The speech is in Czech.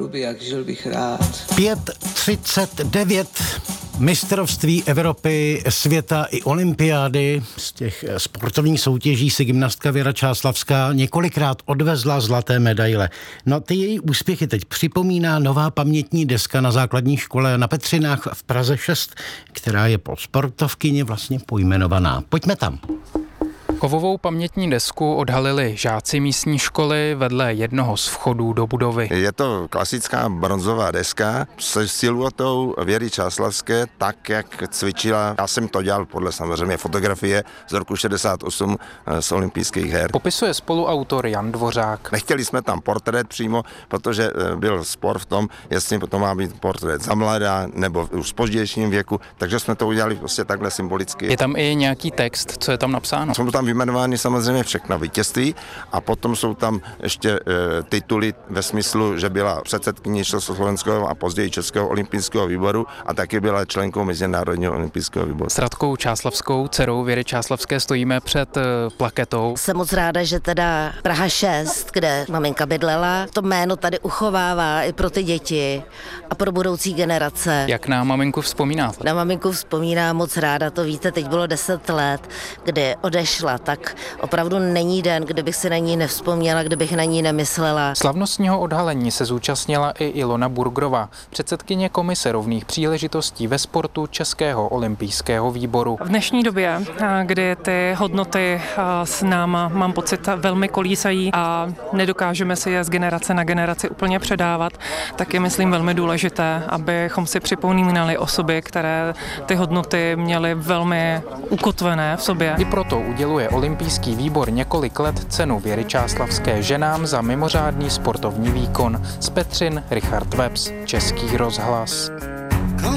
kluby, jak žil bych rád. 5:39 mistrovství Evropy, světa i olympiády. Z těch sportovních soutěží si gymnastka Věra Čáslavská několikrát odvezla zlaté medaile. No ty její úspěchy teď připomíná nová pamětní deska na základní škole na Petřinách v Praze 6, která je po sportovkyni vlastně pojmenovaná. Pojďme tam. Kovovou pamětní desku odhalili žáci místní školy vedle jednoho z vchodů do budovy. Je to klasická bronzová deska se siluetou Věry Čáslavské, tak, jak cvičila. Já jsem to dělal podle samozřejmě fotografie z roku 68 z olympijských her. Popisuje spoluautor Jan Dvořák. Nechtěli jsme tam portrét přímo, protože byl spor v tom, jestli to má být portrét za mladá nebo už v pozdějším věku, takže jsme to udělali prostě takhle symbolicky. Je tam i nějaký text, co je tam napsáno? Jsou tam vyjmenovány samozřejmě všechna vítězství a potom jsou tam ještě tituly ve smyslu, že byla předsedkyní Československého a později Českého olympijského výboru a taky byla členkou Mezinárodního olympijského výboru. S Radkou Čáslavskou, dcerou Věry Čáslavské, stojíme před plaketou. Jsem moc ráda, že teda Praha 6, kde maminka bydlela, to jméno tady uchovává i pro ty děti a pro budoucí generace. Jak na maminku vzpomínáte? Na maminku vzpomínám moc ráda, to víte, teď bylo 10 let, kdy odešla, tak opravdu není den, kdybych si na ní nevzpomněla, kdybych na ní nemyslela. Slavnostního odhalení se zúčastnila i Ilona Burgrová, předsedkyně komise rovných příležitostí ve sportu Českého olympijského výboru. V dnešní době, kdy ty hodnoty s náma, mám pocit, velmi kolísají a nedokážeme si je z generace na generaci úplně předávat, tak je, myslím, velmi důležité, abychom si připomínali osoby, které ty hodnoty měly velmi ukotvené v sobě. I proto uděluje olympijský výbor několik let cenu Věry Čáslavské ženám za mimořádný sportovní výkon. Z Petřin Richard Webs, Český rozhlas.